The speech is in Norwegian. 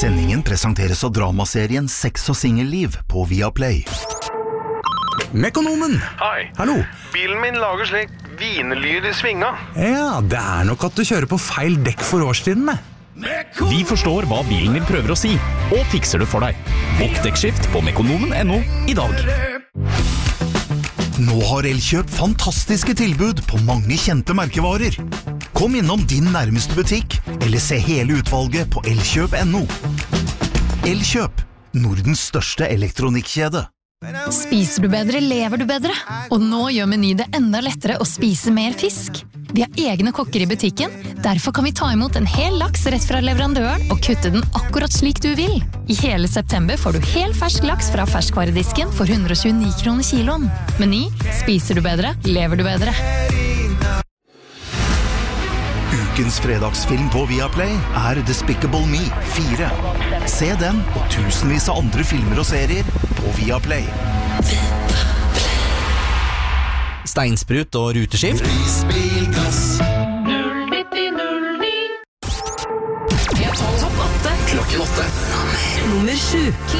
Sendingen presenteres av dramaserien Sex og singelliv på Viaplay. Mekonomen! Hei. Hallo. Bilen min lager slik vinelyd I svinga. Ja, det nok at du kjører på feil dekk for årstidene. Vi forstår hva bilen din prøver å si, og fikser det for deg. Bokk dekkskift på mekonomen.no I dag. Nå har Elkjøp fantastiske tilbud på mange kjente merkevarer. Kom innom din nærmeste butikk, eller se hele utvalget på elkjøp.no. Elkjøp, Nordens største elektronikkjede. Spiser du bedre, lever du bedre. Og nå gjør Meny det enda lettere å spise mer fisk. Vi har egne kokker I butikken, derfor kan vi ta imot en hel laks rett fra leverandøren og kutte den akkurat slik du vil. I hele september får du hel fersk laks fra ferskvaredisken for 129 kroner kiloen. Meny, spiser du bedre, lever du bedre. Ukens fredagsfilm på Viaplay Despicable Me 4. Se den og tusenvis av andre filmer og serier på Viaplay. Steinsprut og ruteskift. Prisbilgass 09009. Topp 8 Klokken 8 Nummer 7.